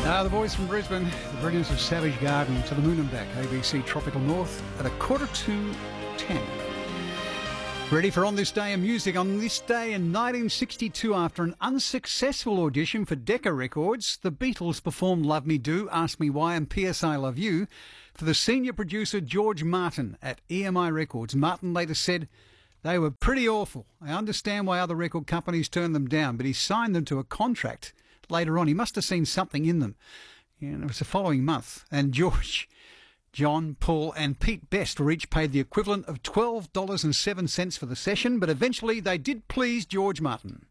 The boys from Brisbane, the brilliance of Savage Garden, To the Moon and Back, ABC Tropical North at 10:45. Ready for On This Day in Music. On this day in 1962, after an unsuccessful audition for Decca Records, the Beatles performed Love Me Do, Ask Me Why and P.S. I Love You for the senior producer George Martin at EMI Records. Martin later said they were pretty awful. I understand why other record companies turned them down, but he signed them to a contract later on. He must have seen something in them. And it was the following month. And George, John, Paul and Pete Best were each paid the equivalent of $12.07 for the session, but eventually they did please George Martin.